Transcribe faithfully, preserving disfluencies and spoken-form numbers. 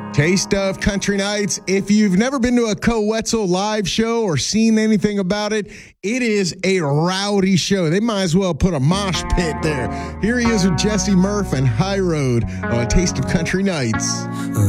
Taste of Country Nights. If you've never been to a Co Wetzel live show or seen anything about it, it is a rowdy show. They might as well put a mosh pit there. Here he is with Jesse Murph and High Road on Taste of Country Nights.